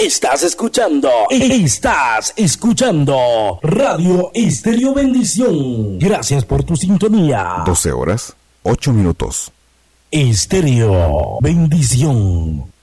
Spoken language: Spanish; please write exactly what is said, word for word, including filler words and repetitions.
Estás escuchando, estás escuchando Radio Estéreo Bendición. Gracias por tu sintonía. doce horas, ocho minutos. Estéreo Bendición.